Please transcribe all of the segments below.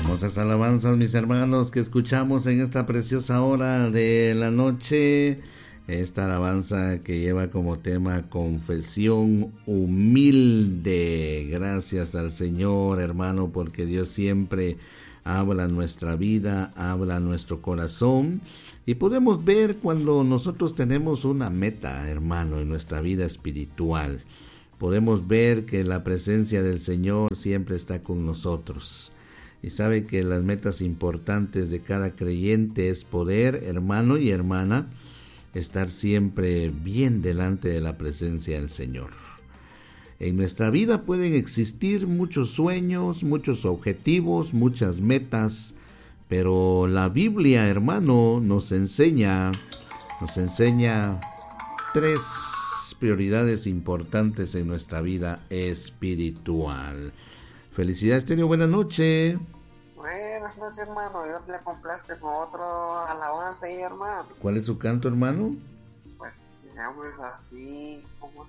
Hermosas alabanzas, mis hermanos, que escuchamos en esta preciosa hora de la noche. Esta alabanza que lleva como tema confesión humilde. Gracias al Señor, hermano, porque Dios siempre habla nuestra vida, habla nuestro corazón. Y podemos ver cuando nosotros tenemos una meta, hermano, en nuestra vida espiritual. Podemos ver que la presencia del Señor siempre está con nosotros. Y sabe que las metas importantes de cada creyente es poder, hermano y hermana, estar siempre bien delante de la presencia del Señor. En nuestra vida pueden existir muchos sueños, muchos objetivos, muchas metas, pero la Biblia, hermano, nos enseña 3 prioridades importantes en nuestra vida espiritual. Felicidades, Tenio, buenas noches. Buenas noches, hermano. Dios le complazca con otro alabanza ahí, hermano. ¿Cuál es su canto, hermano? Pues, digamos así, como...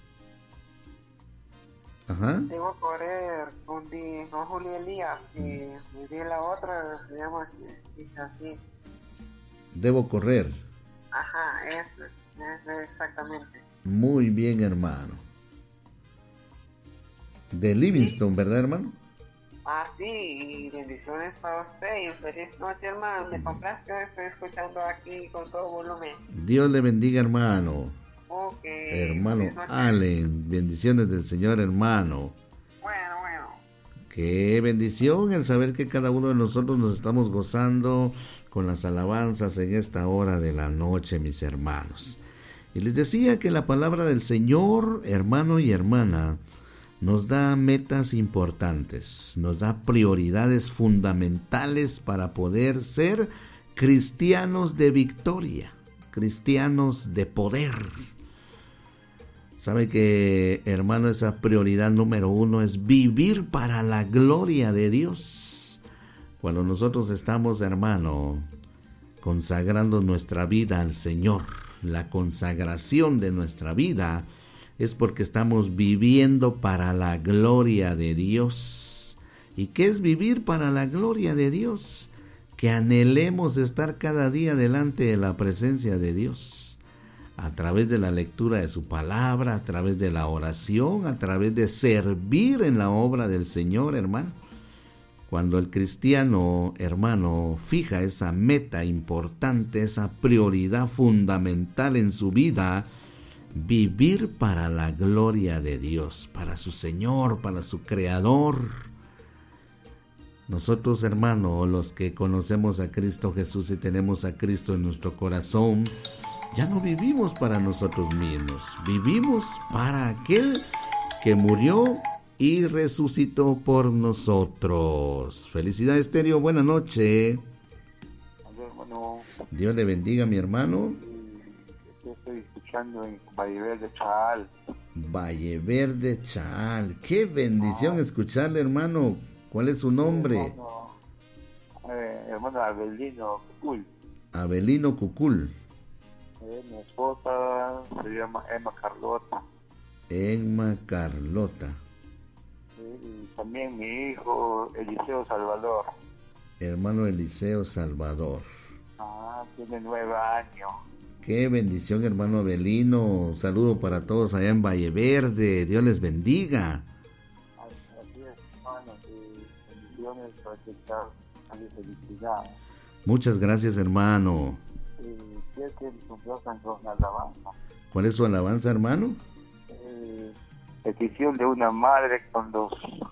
Ajá. Debo correr con Julio Elías y di la otra, digamos que dice así. Debo correr. Ajá, es exactamente. Muy bien, hermano. De Livingston, ¿sí? ¿Verdad, hermano? Ah, sí, y bendiciones para usted y feliz noche, hermano. Me complazco, estoy escuchando aquí con todo volumen. Dios le bendiga, hermano. Okay. Hermano Allen, bendiciones del Señor, hermano. Bueno. Qué bendición el saber que cada uno de nosotros nos estamos gozando con las alabanzas en esta hora de la noche, mis hermanos. Y les decía que la palabra del Señor, hermano y hermana, nos da metas importantes, nos da prioridades fundamentales para poder ser cristianos de victoria, cristianos de poder. Sabe que, hermano, esa prioridad número 1 es vivir para la gloria de Dios. Cuando nosotros estamos, hermano, consagrando nuestra vida al Señor, la consagración de nuestra vida es porque estamos viviendo para la gloria de Dios. ¿Y qué es vivir para la gloria de Dios? Que anhelemos estar cada día delante de la presencia de Dios, a través de la lectura de su palabra, a través de la oración, a través de servir en la obra del Señor, hermano. Cuando el cristiano, hermano, fija esa meta importante, esa prioridad fundamental en su vida, vivir para la gloria de Dios, para su Señor, para su Creador. Nosotros, hermano, los que conocemos a Cristo Jesús y tenemos a Cristo en nuestro corazón, ya no vivimos para nosotros mismos, vivimos para aquel que murió y resucitó por nosotros. Felicidades, Tenio, buena noche. Hermano. Dios le bendiga, mi hermano. Estoy escuchando en Valle Verde, Chaal. Valle Verde, Chaal. Qué bendición escucharle, hermano. ¿Cuál es su nombre? Hermano Abelino Cucul. Abelino Cucul. Mi esposa se llama Emma Carlota. Emma Carlota. Y también mi hijo Eliseo Salvador. Hermano Eliseo Salvador. Tiene 9 años. Qué bendición, hermano Abelino. Un saludo para todos allá en Valle Verde. Dios les bendiga. Así es, hermano. Bendiciones para que está a felicidad. Muchas gracias, hermano. Quiero que me complazcan con una alabanza. ¿Cuál es su alabanza, hermano? Petición de una madre con dos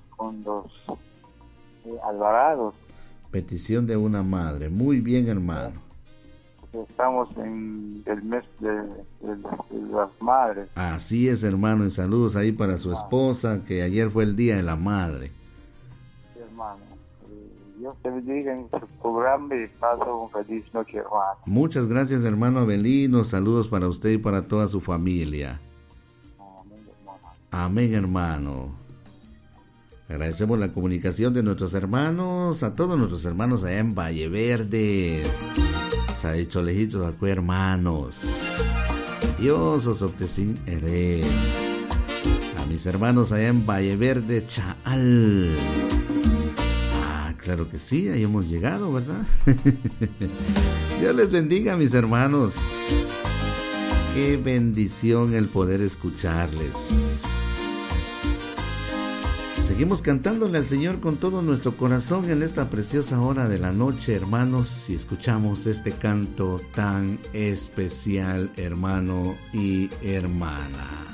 Alvarados. Petición de una madre. Muy bien, hermano. Estamos en el mes de las madres. Así es, hermano. Y saludos ahí para su esposa, que ayer fue el Día de la Madre. Sí, hermano. Dios te bendiga en su programa y paso un feliz noche, hermano. Muchas gracias, hermano Abelino. Saludos para usted y para toda su familia. Amén, hermano. Amén, hermano. Agradecemos la comunicación de nuestros hermanos, a todos nuestros hermanos allá en Valle Verde. Se ha dicho lejitos acá, hermanos. Dios os obtecín ere. A mis hermanos allá en Valle Verde, Chaal. claro que sí, ahí hemos llegado, ¿verdad? Dios les bendiga, mis hermanos. Qué bendición el poder escucharles. Seguimos cantándole al Señor con todo nuestro corazón en esta preciosa hora de la noche, hermanos, y escuchamos este canto tan especial, hermano y hermana.